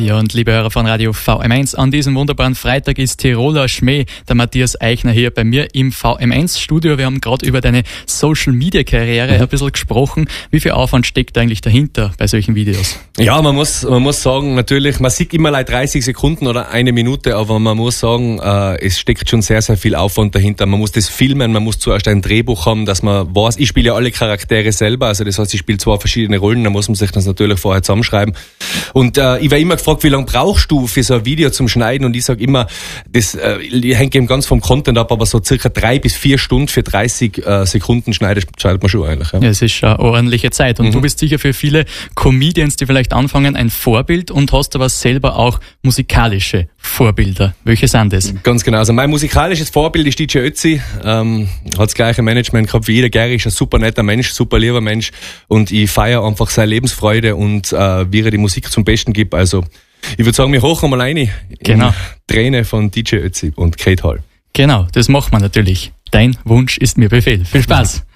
Ja, und liebe Hörer von Radio VM1, an diesem wunderbaren Freitag ist Tiroler Schmäh, der Matthias Eichner hier bei mir im VM1-Studio. Wir haben gerade über deine Social-Media-Karriere ein bisschen gesprochen. Wie viel Aufwand steckt eigentlich dahinter bei solchen Videos? Ja, man muss sagen, natürlich, man sieht immer 30 Sekunden oder eine Minute, aber man muss sagen, es steckt schon sehr, sehr viel Aufwand dahinter. Man muss das filmen, man muss zuerst ein Drehbuch haben, dass man weiß, ich spiele ja alle Charaktere selber, also das heißt, ich spiele 2 verschiedene Rollen, da muss man sich das natürlich vorher zusammenschreiben. Und ich werde immer gefragt, wie lange brauchst du für so ein Video zum Schneiden? Und ich sage immer, das hängt eben ganz vom Content ab, aber so circa 3 bis 4 Stunden für 30 Sekunden schneidet man schon eigentlich. Ja. Ja, es ist schon eine ordentliche Zeit. Und du bist sicher für viele Comedians, die vielleicht anfangen, ein Vorbild und hast aber selber auch musikalische Vorbilder. Welche sind das? Ganz genau. Also mein musikalisches Vorbild ist DJ Ötzi. Hat das gleiche Management gehabt wie jeder. Gary ist ein super netter Mensch, super lieber Mensch. Und ich feiere einfach seine Lebensfreude und wie er die Musik zum Besten gibt. Also ich würde sagen, wir hochen mal eine. Genau. Träne von DJ Ötzi und Kate Hall. Genau, das macht man natürlich. Dein Wunsch ist mir Befehl. Viel Spaß.